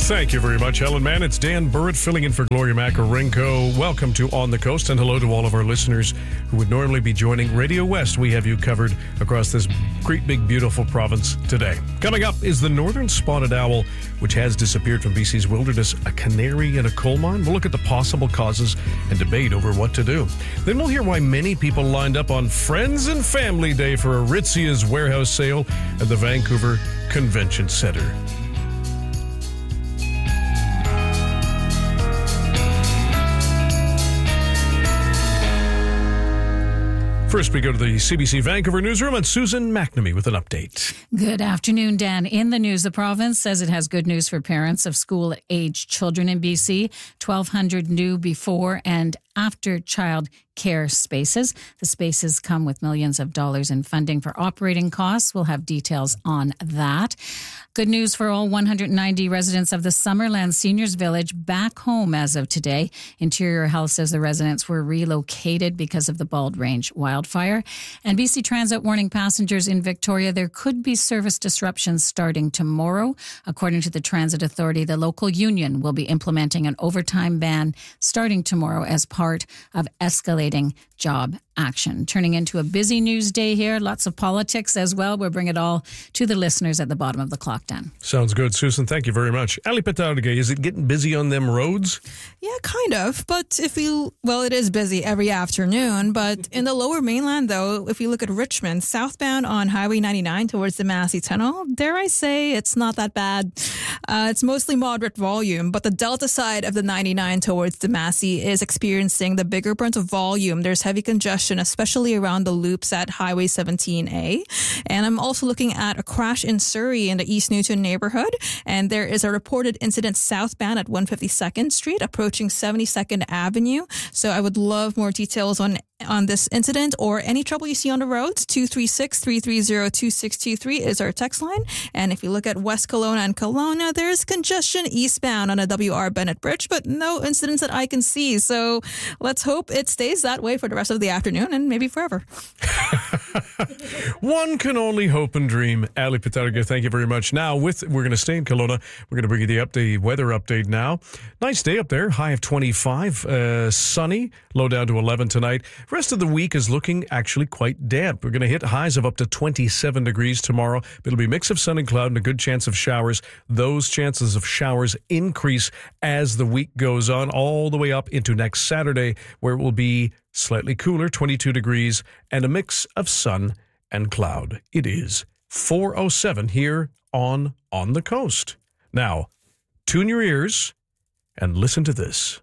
Thank you very much, Helen Mann. It's Dan Burritt filling in for Gloria Makarenko. Welcome to On the Coast, and hello to all of our listeners who would normally be joining Radio West. We have you covered across this great, big, beautiful province today. Coming up is the northern spotted owl, which has disappeared from BC's wilderness, a canary in a coal mine. We'll look at the possible causes and debate over what to do. Then we'll hear why many people lined up on Friends and Family Day for Aritzia's warehouse sale at the Vancouver Convention Centre. First, we go to the CBC Vancouver newsroom and Susan McNamee with an update. Good afternoon, Dan. In the news, the province says it has good news for parents of school-aged children in BC. 1,200 new before and after child care spaces. The spaces come with millions of dollars in funding for operating costs. We'll have details on that. Good news for all 190 residents of the Summerland Seniors Village back home as of today. Interior Health says the residents were relocated because of the Bald Range wildfire. And BC Transit warning passengers in Victoria there could be service disruptions starting tomorrow. According to the Transit Authority, the local union will be implementing an overtime ban starting tomorrow as part of escalating job action. Turning into a busy news day here. Lots of politics as well. We'll bring it all to the listeners at the bottom of the clock, Dan. Sounds good, Susan. Thank you very much. Ali Patarga, is it getting busy on them roads? Yeah, kind of. But it is busy every afternoon. But in the lower mainland, though, if you look at Richmond, southbound on Highway 99 towards the Massey Tunnel, dare I say it's not that bad. It's mostly moderate volume, but the delta side of the 99 towards the Massey is experiencing the bigger brunt of volume. There's heavy congestion, especially around the loops at Highway 17A. And I'm also looking at a crash in Surrey in the East Newton neighborhood. And there is a reported incident southbound at 152nd Street, approaching 72nd Avenue. So I would love more details on this incident or any trouble you see on the roads. 236-330-2623 is our text line. And if you look at West Kelowna and Kelowna, there's congestion eastbound on the W.R. Bennett Bridge, but no incidents that I can see. So let's hope it stays that way for the rest of the afternoon and maybe forever. One can only hope and dream. Ali Patarga, thank you very much. Now, we're going to stay in Kelowna. We're going to bring you the weather update now. Nice day up there. High of 25. Sunny. Low down to 11 tonight. Rest of the week is looking actually quite damp. We're going to hit highs of up to 27 degrees tomorrow. It'll be a mix of sun and cloud and a good chance of showers. Those chances of showers increase as the week goes on, all the way up into next Saturday, where it will be slightly cooler, 22 degrees, and a mix of sun and cloud. It is 4:07 here on the Coast. Now, tune your ears and listen to this.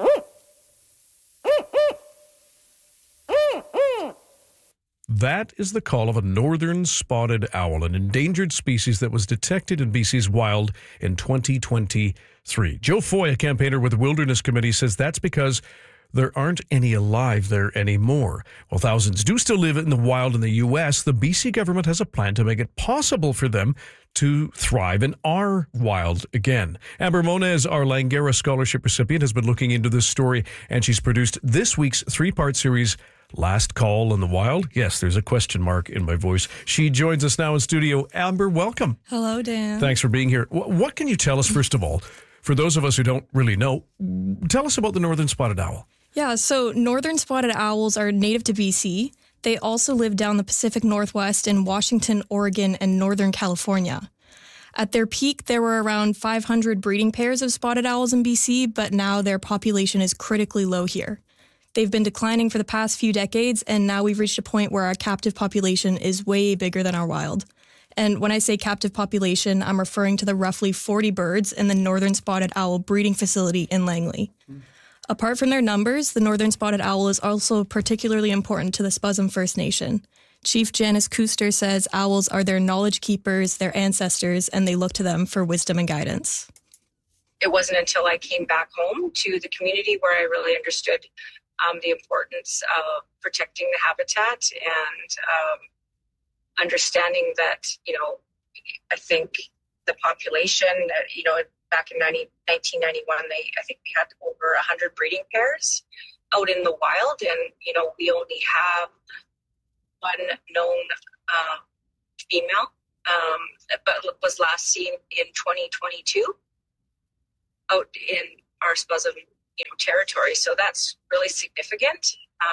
That is the call of a northern spotted owl, an endangered species that was detected in BC's wild in 2023. Joe Foy, a campaigner with the Wilderness Committee, says that's because there aren't any alive there anymore. While thousands do still live in the wild in the U.S., the BC government has a plan to make it possible for them to thrive in our wild again. Amber Moniz, our Langara Scholarship recipient, has been looking into this story, and she's produced this week's three-part series, Last Call in the Wild. Yes, there's a question mark in my voice. She joins us now in studio. Amber, welcome. Hello, Dan. Thanks for being here. What can you tell us, first of all, for those of us who don't really know, tell us about the northern spotted owl. Yeah, so northern spotted owls are native to BC. They also live down the Pacific Northwest in Washington, Oregon, and Northern California. At their peak, there were around 500 breeding pairs of spotted owls in BC, but now their population is critically low here. They've been declining for the past few decades, and now we've reached a point where our captive population is way bigger than our wild. And when I say captive population, I'm referring to the roughly 40 birds in the northern spotted owl breeding facility in Langley. Apart from their numbers, the northern spotted owl is also particularly important to the Spuzum First Nation. Chief Janice Kuster says owls are their knowledge keepers, their ancestors, and they look to them for wisdom and guidance. It wasn't until I came back home to the community where I really understood the importance of protecting the habitat and understanding that, I think the population, back in 1991, I think we had over 100 breeding pairs out in the wild, and, we only have one known female, but was last seen in 2022. out in our Spuzzum, territory. So that's really significant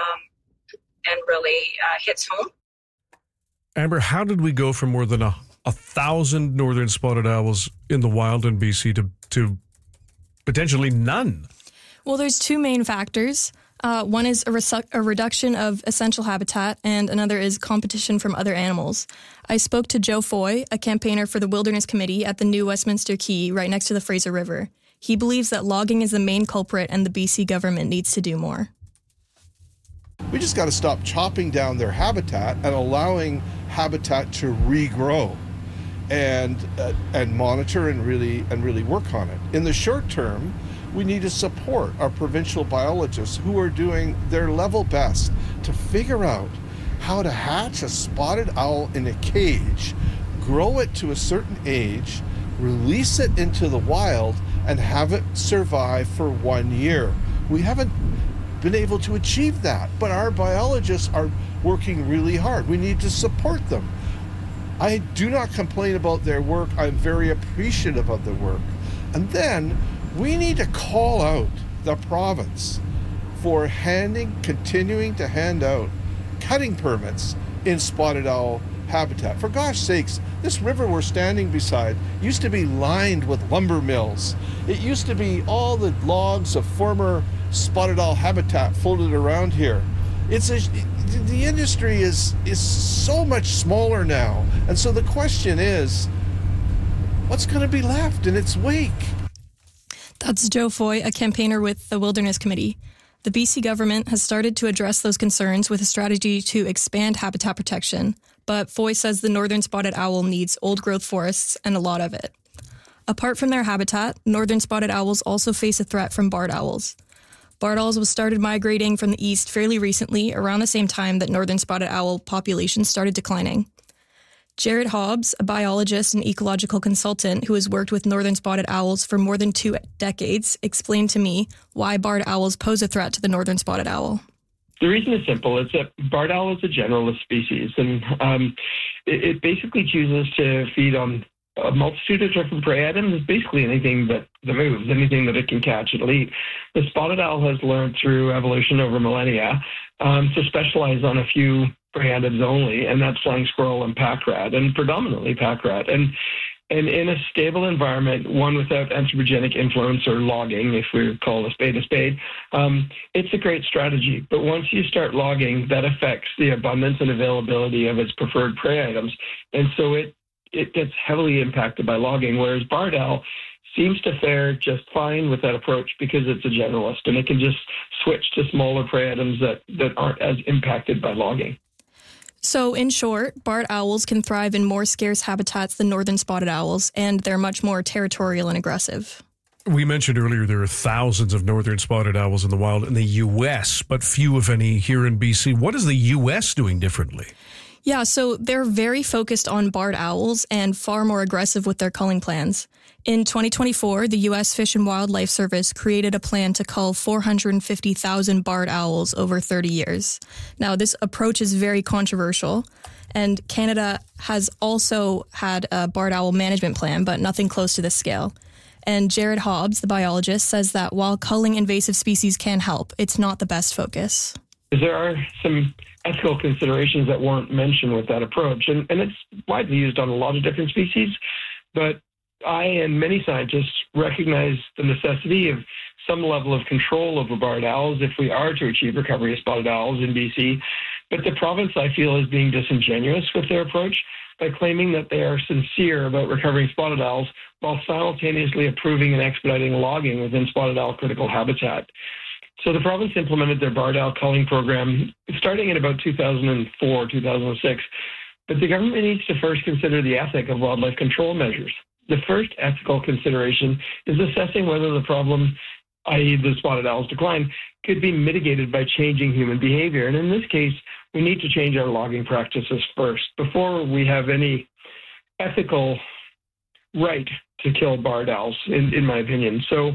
and really hits home. Amber, how did we go from more than 1,000 northern spotted owls in the wild in BC to potentially none? Well, there's two main factors. One is a reduction of essential habitat, and another is competition from other animals. I spoke to Joe Foy, a campaigner for the Wilderness Committee at the new Westminster Quay right next to the Fraser River. He believes that logging is the main culprit and the BC government needs to do more. We just got to stop chopping down their habitat and allowing habitat to regrow and monitor and really work on it. In the short term, we need to support our provincial biologists who are doing their level best to figure out how to hatch a spotted owl in a cage, grow it to a certain age, release it into the wild, and have it survive for 1 year. We haven't been able to achieve that, but our biologists are working really hard. We need to support them. I do not complain about their work. I'm very appreciative of their work. And then we need to call out the province for continuing to hand out cutting permits in spotted owl habitat. For gosh sakes, this river we're standing beside used to be lined with lumber mills. It used to be all the logs of former spotted owl habitat floated around here. The industry is so much smaller now, and so the question is, what's going to be left in its wake? That's Joe Foy, a campaigner with the Wilderness Committee. The BC government has started to address those concerns with a strategy to expand habitat protection, but Foy says the northern spotted owl needs old-growth forests and a lot of it. Apart from their habitat, northern spotted owls also face a threat from barred owls. Barred owls was started migrating from the east fairly recently, around the same time that northern spotted owl populations started declining. Jared Hobbs, a biologist and ecological consultant who has worked with northern spotted owls for more than 2 decades, explained to me why barred owls pose a threat to the northern spotted owl. The reason is simple. It's that barred owl is a generalist species, and it basically chooses to feed on a multitude of different prey items. Basically anything that moves, anything that it can catch, it'll eat. The spotted owl has learned through evolution over millennia to specialize on a few prey items only, and that's flying squirrel and pack rat, and predominantly pack rat. And in a stable environment, one without anthropogenic influence or logging, if we call a spade, it's a great strategy. But once you start logging, that affects the abundance and availability of its preferred prey items. And so it gets heavily impacted by logging, whereas barred owl seems to fare just fine with that approach because it's a generalist and it can just switch to smaller prey items that aren't as impacted by logging. So in short, barred owls can thrive in more scarce habitats than northern spotted owls, and they're much more territorial and aggressive. We mentioned earlier there are thousands of northern spotted owls in the wild in the U.S., but few, if any, here in BC. What is the U.S. doing differently? Yeah, so they're very focused on barred owls and far more aggressive with their culling plans. In 2024, the U.S. Fish and Wildlife Service created a plan to cull 450,000 barred owls over 30 years. Now, this approach is very controversial, and Canada has also had a barred owl management plan, but nothing close to this scale. And Jared Hobbs, the biologist, says that while culling invasive species can help, it's not the best focus. There are some ethical considerations that weren't mentioned with that approach, and it's widely used on a lot of different species, but I and many scientists recognize the necessity of some level of control over barred owls if we are to achieve recovery of spotted owls in BC. But the province, I feel, is being disingenuous with their approach by claiming that they are sincere about recovering spotted owls while simultaneously approving and expediting logging within spotted owl critical habitat. So the province implemented their barred owl culling program starting in about 2004, 2006. But the government needs to first consider the ethic of wildlife control measures. The first ethical consideration is assessing whether the problem, i.e. the spotted owl's decline, could be mitigated by changing human behavior. And in this case, we need to change our logging practices first before we have any ethical right to kill barred owls, in my opinion. So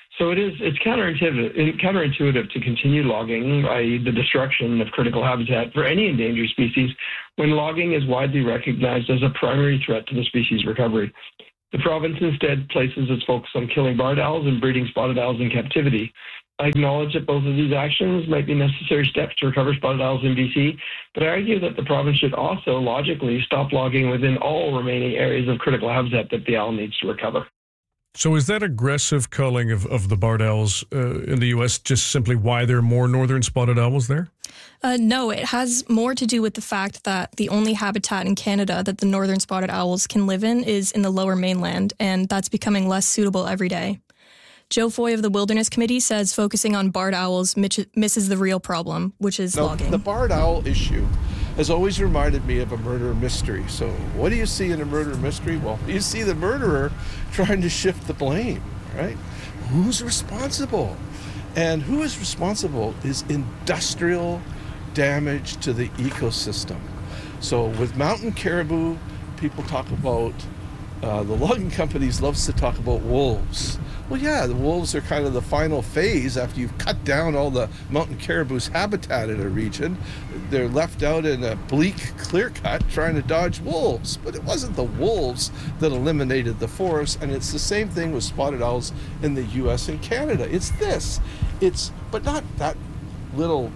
it's counterintuitive to continue logging, i.e. the destruction of critical habitat for any endangered species, when logging is widely recognized as a primary threat to the species recovery. The province instead places its focus on killing barred owls and breeding spotted owls in captivity. I acknowledge that both of these actions might be necessary steps to recover spotted owls in BC, but I argue that the province should also logically stop logging within all remaining areas of critical habitat that the owl needs to recover. So is that aggressive culling of the barred owls in the U.S. just simply why there are more northern spotted owls there? No, it has more to do with the fact that the only habitat in Canada that the northern spotted owls can live in is in the lower mainland, and that's becoming less suitable every day. Joe Foy of the Wilderness Committee says focusing on barred owls misses the real problem, which is logging. The barred owl issue has always reminded me of a murder mystery. So what do you see in a murder mystery? Well, you see the murderer trying to shift the blame, right? Who's responsible? And who is responsible is industrial damage to the ecosystem. So with mountain caribou, people talk about, the logging companies loves to talk about wolves. Well, yeah, the wolves are kind of the final phase after you've cut down all the mountain caribou's habitat in a region. They're left out in a bleak clear cut trying to dodge wolves. But it wasn't the wolves that eliminated the forest, and it's the same thing with spotted owls in the U.S. and Canada. It's this. But not that little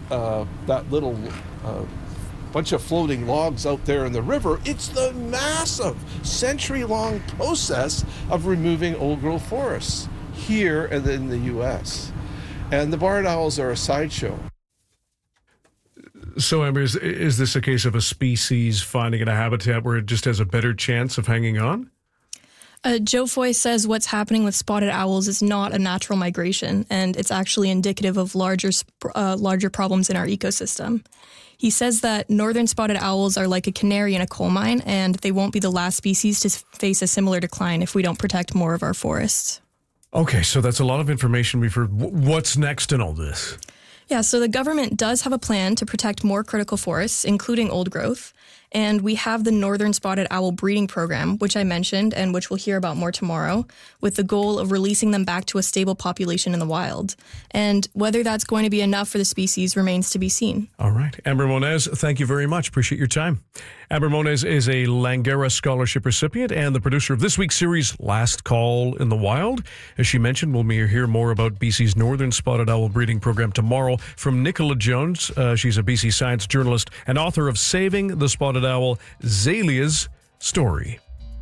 bunch of floating logs out there in the river. It's the massive century-long process of removing old-growth forests here and in the U.S. And the barred owls are a sideshow. So, Amber, is this a case of a species finding a habitat where it just has a better chance of hanging on? Joe Foy says what's happening with spotted owls is not a natural migration, and it's actually indicative of larger problems in our ecosystem. He says that northern spotted owls are like a canary in a coal mine, and they won't be the last species to face a similar decline if we don't protect more of our forests. Okay, so that's a lot of information we've heard. What's next in all this? Yeah, so the government does have a plan to protect more critical forests, including old growth. And we have the Northern Spotted Owl breeding program, which I mentioned and which we'll hear about more tomorrow, with the goal of releasing them back to a stable population in the wild. And whether that's going to be enough for the species remains to be seen. All right. Amber Moniz, thank you very much. Appreciate your time. Amber Moniz is a Langara Scholarship recipient and the producer of this week's series, Last Call in the Wild. As she mentioned, we'll hear more about BC's Northern Spotted Owl breeding program tomorrow from Nicola Jones. She's a BC science journalist and author of Saving the Spotted Owl, Zalia's Story.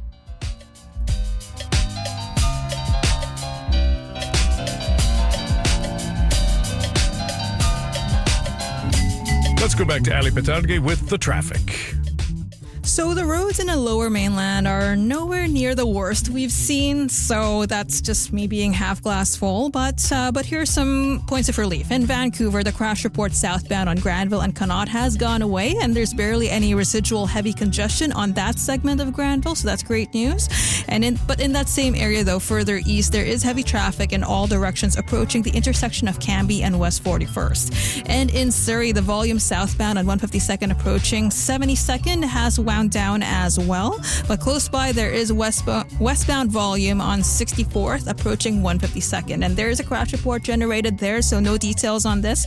Let's go back to Ali Patarge with the traffic. So the roads in the lower mainland are nowhere near the worst we've seen, so that's just me being half glass full. But here's some points of relief. In Vancouver, the crash report southbound on Granville and Connaught has gone away, and there's barely any residual heavy congestion on that segment of Granville, so that's great news. But in that same area, though, further east, there is heavy traffic in all directions approaching the intersection of Cambie and West 41st. And in Surrey, the volume southbound on 152nd approaching 72nd has wound down as well, but close by there is westbound volume on 64th approaching 152nd, and there is a crash report generated there, so no details on this.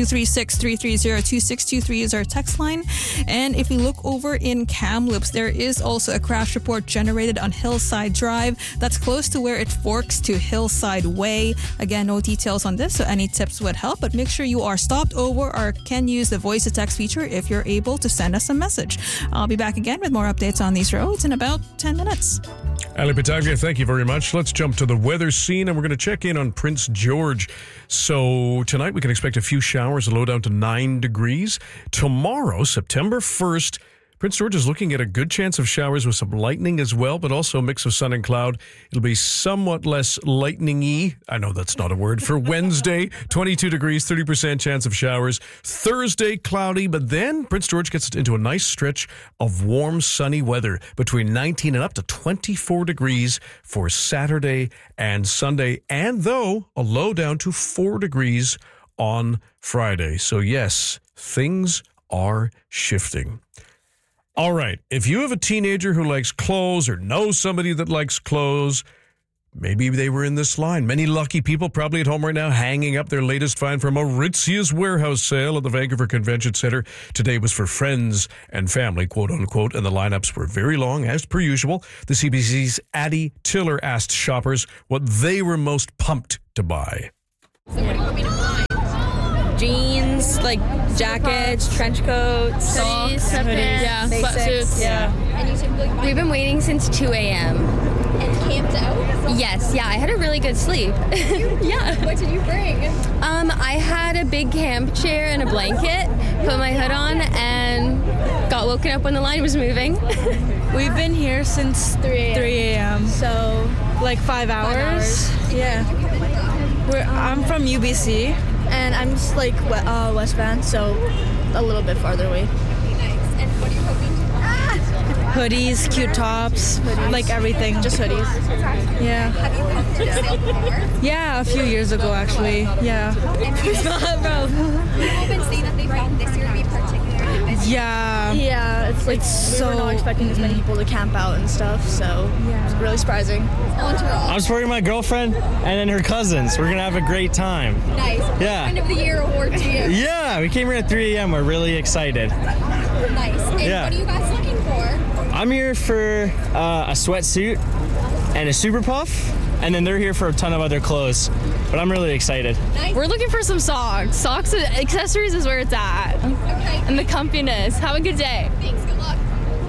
236-330-2623 is our text line. And if we look over in Kamloops, there is also a crash report generated on Hillside Drive that's close to where it forks to Hillside Way. Again, no details on this, so any tips would help, but make sure you are stopped over or can use the voice to text feature if you're able to send us a message. I'll be back again with more updates on these roads in about 10 minutes. Ali Patarge, thank you very much. Let's jump to the weather scene, and we're going to check in on Prince George. So tonight we can expect a few showers, a low down to 9 degrees. Tomorrow, September 1st, Prince George is looking at a good chance of showers with some lightning as well, but also a mix of sun and cloud. It'll be somewhat less lightning-y. I know that's not a word. For Wednesday, 22 degrees, 30% chance of showers. Thursday, cloudy, but then Prince George gets into a nice stretch of warm, sunny weather between 19 and up to 24 degrees for Saturday and Sunday. And though, a low down to 4 degrees on Friday. So yes, things are shifting. All right, if you have a teenager who likes clothes or knows somebody that likes clothes, maybe they were in this line. Many lucky people probably at home right now hanging up their latest find from Mauritius warehouse sale at the Vancouver Convention Centre. Today was for friends and family, quote unquote, and the lineups were very long, as per usual. The CBC's Addie Tiller asked shoppers what they were most pumped to buy. So what do you want me to find? Jeans, like jackets, trench coats, socks, hoodies, sweatsuits. Yeah. And you typically find We've been waiting since 2 a.m. and camped out? Yes, yeah, I had a really good sleep. Yeah. What did you bring? I had a big camp chair and a blanket, put my hood on, and got woken up when the line was moving. We've been here since 3 a.m. So, like 5 hours. Yeah. I'm from UBC. And I'm just like westbound, so a little bit farther away. Nice. And what are you hoping to find? Hoodies, cute tops, like everything. Just hoodies. Yeah. Have you come to the sale before? Yeah, a few years ago actually. Yeah. It's not, bro. People been saying that they found this year to be particularly busy. Yeah. Yeah, it's like we were not expecting as many people to camp out and stuff, so it's really surprising. I'm supporting my girlfriend and then her cousins. We're gonna have a great time. Nice. Yeah. End of the year award to you. Yeah, we came here at 3 a.m. We're really excited. Nice. And Yeah. what are you guys looking for? I'm here for a sweatsuit and a super puff, and then they're here for a ton of other clothes. But I'm really excited. Nice. We're looking for some socks. Socks and accessories is where it's at. Okay. And the comfiness. Have a good day. Thanks. Good luck.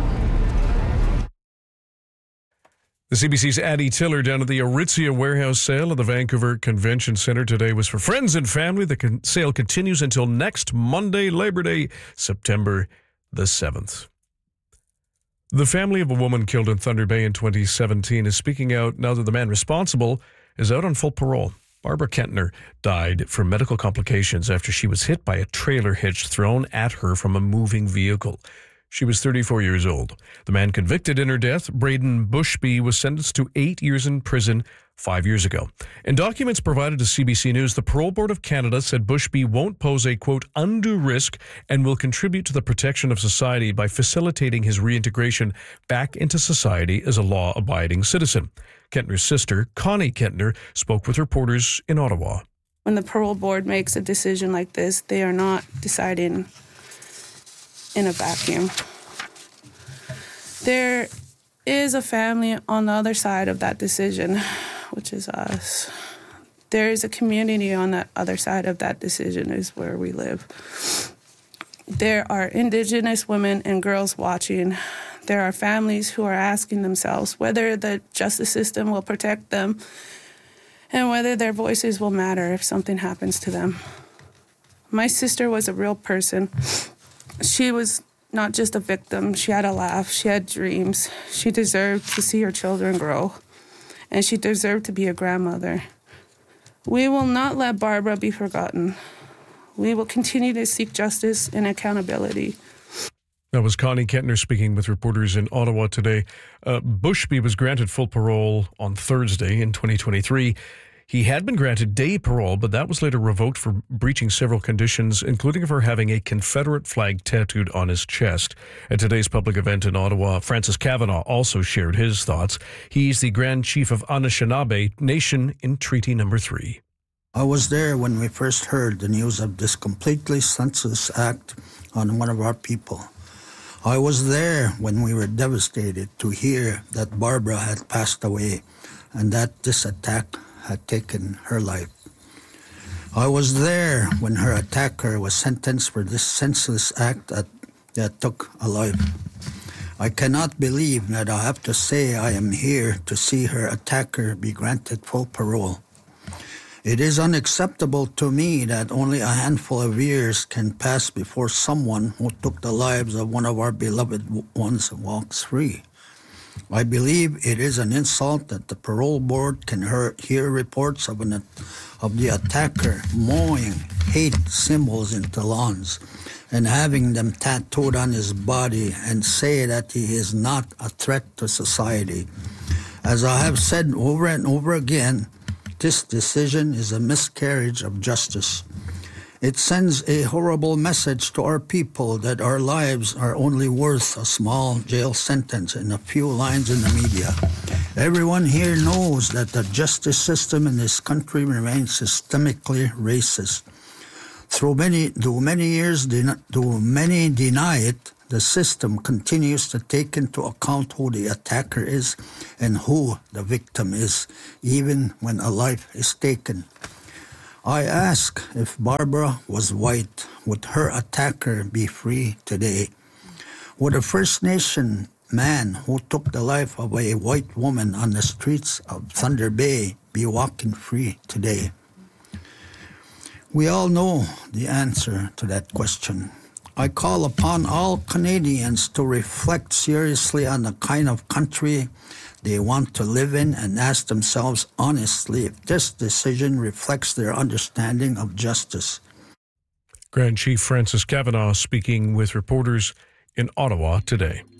The CBC's Addie Tiller down at the Aritzia warehouse sale at the Vancouver Convention Centre today was for friends and family. The sale continues until next Monday, Labor Day, September the 7th. The family of a woman killed in Thunder Bay in 2017 is speaking out now that the man responsible is out on full parole. Barbara Kentner died from medical complications after she was hit by a trailer hitch thrown at her from a moving vehicle. She was 34 years old. The man convicted in her death, Braden Bushby, was sentenced to 8 years in prison 5 years ago. In documents provided to CBC News, the Parole Board of Canada said Bushby won't pose a, quote, undue risk and will contribute to the protection of society by facilitating his reintegration back into society as a law-abiding citizen. Kentner's sister, Connie Kentner, spoke with reporters in Ottawa. When the parole board makes a decision like this, they are not deciding in a vacuum. There is a family on the other side of that decision, which is us. There is a community on the other side of that decision, is where we live. There are Indigenous women and girls watching. There are families who are asking themselves whether the justice system will protect them and whether their voices will matter if something happens to them. My sister was a real person. She was not just a victim. She had a laugh. She had dreams. She deserved to see her children grow, and she deserved to be a grandmother. We will not let Barbara be forgotten. We will continue to seek justice and accountability. That was Connie Kentner speaking with reporters in Ottawa today. Bushby was granted full parole on Thursday in 2023. He had been granted day parole, but that was later revoked for breaching several conditions, including for having a Confederate flag tattooed on his chest. At today's public event in Ottawa, Francis Kavanagh also shared his thoughts. He's the Grand Chief of Anishinaabe Nation in Treaty Number 3. I was there when we first heard the news of this completely senseless act on one of our people. I was there when we were devastated to hear that Barbara had passed away and that this attack had taken her life. I was there when her attacker was sentenced for this senseless act that took a life. I cannot believe that I have to say I am here to see her attacker be granted full parole. It is unacceptable to me that only a handful of years can pass before someone who took the lives of one of our beloved ones walks free. I believe it is an insult that the parole board can hear reports of the attacker mowing hate symbols into lawns and having them tattooed on his body and say that he is not a threat to society. As I have said over and over again, this decision is a miscarriage of justice. It sends a horrible message to our people that our lives are only worth a small jail sentence and a few lines in the media. Everyone here knows that the justice system in this country remains systemically racist. Though many deny it, the system continues to take into account who the attacker is and who the victim is, even when a life is taken. I ask, if Barbara was white, would her attacker be free today? Would a First Nation man who took the life of a white woman on the streets of Thunder Bay be walking free today? We all know the answer to that question. I call upon all Canadians to reflect seriously on the kind of country they want to live in and ask themselves honestly if this decision reflects their understanding of justice. Grand Chief Francis Kavanagh speaking with reporters in Ottawa today.